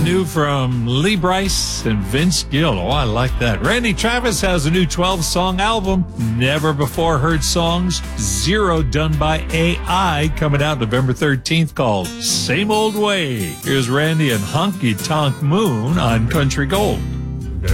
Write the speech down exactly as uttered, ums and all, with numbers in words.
new from Lee Brice and Vince Gill. Oh, I like that. Randy Travis has a new twelve-song album, Never Before Heard Songs, Zero, done by A I, coming out November thirteenth, called Same Old Way. Here's Randy and Honky Tonk Moon on Country Gold.